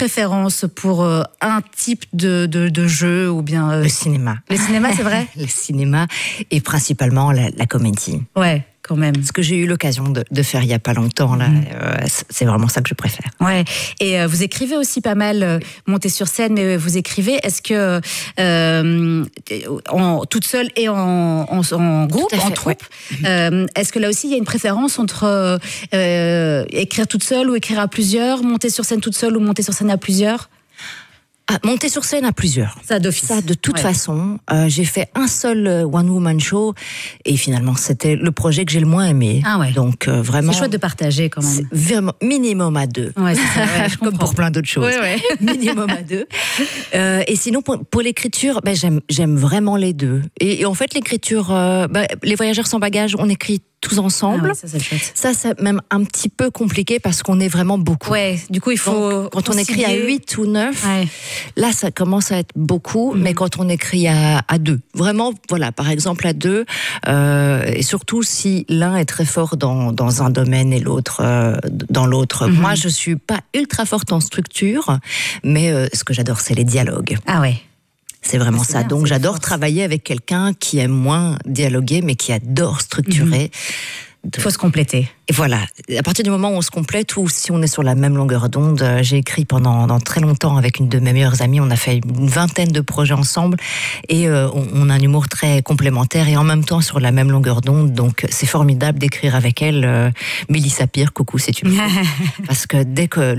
préférence pour un type de jeu ou bien Le cinéma. Le cinéma, c'est vrai. Le cinéma et principalement la comédie. Ouais, quand même. Ce que j'ai eu l'occasion de faire il y a pas longtemps là, c'est vraiment ça que je préfère. Ouais. Et vous écrivez aussi pas mal, montez sur scène, mais vous écrivez. Est-ce que toute seule et en groupe, en troupe, est-ce que là aussi il y a une préférence entre écrire toute seule ou écrire à plusieurs, monter sur scène toute seule ou monter sur scène à plusieurs? Monter sur scène à plusieurs. Ça d'office. Ça, de toute façon. J'ai fait un seul one-woman show et finalement, c'était le projet que j'ai le moins aimé. Ah ouais. Donc, vraiment. C'est chouette de partager quand même. C'est vraiment minimum à 2. Ouais, c'est ça, ouais, je comme comprends. pour plein d'autres choses. Ouais. Minimum à 2. Et sinon, pour l'écriture, j'aime vraiment les deux. Et en fait, l'écriture, les voyageurs sans bagages, on écrit tous ensemble. Ah ouais, ça, c'est chouette. Ça, c'est même un petit peu compliqué parce qu'on est vraiment beaucoup. Ouais, du coup, il faut. Donc, quand on écrit à 8 ou 9, là, ça commence à être beaucoup, mais quand on écrit à 2, vraiment, voilà, par exemple à 2, et surtout si l'un est très fort dans un domaine et l'autre dans l'autre. Moi, je suis pas ultra forte en structure, mais ce que j'adore, c'est les dialogues. Ah ouais. C'est vraiment ça. Bien, donc j'adore travailler avec quelqu'un qui aime moins dialoguer, mais qui adore structurer. Il faut se compléter. Et voilà, à partir du moment où on se complète ou si on est sur la même longueur d'onde, j'ai écrit pendant très longtemps avec une de mes meilleures amies, on a fait une vingtaine de projets ensemble et on a un humour très complémentaire et en même temps sur la même longueur d'onde, donc c'est formidable d'écrire avec elle. Mélissa Pire, coucou si tu me parce que dès que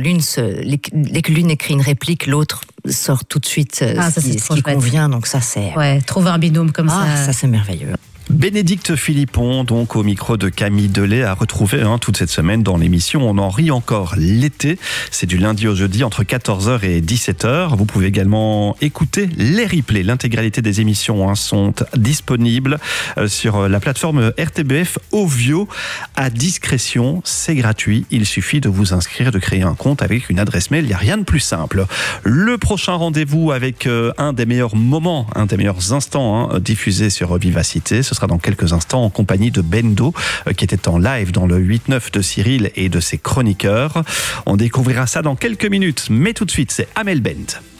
l'une écrit une réplique, l'autre sort tout de suite ce qui convient, donc ça c'est... Ouais, trouver un binôme comme ça. Ça c'est merveilleux. Bénédicte Philippon, donc au micro de Camille Delay, à retrouver toute cette semaine dans l'émission On en rit encore l'été. C'est du lundi au jeudi entre 14h et 17h. Vous pouvez également écouter les replays. L'intégralité des émissions sont disponibles sur la plateforme RTBF Ovio à discrétion. C'est gratuit. Il suffit de vous inscrire, de créer un compte avec une adresse mail. Il n'y a rien de plus simple. Le prochain rendez-vous avec un des meilleurs moments, un des meilleurs instants diffusés sur Vivacité. Ce sera dans quelques instants en compagnie de Bendo qui était en live dans le 8-9 de Cyril et de ses chroniqueurs. On découvrira ça dans quelques minutes, mais tout de suite c'est Amel Bent.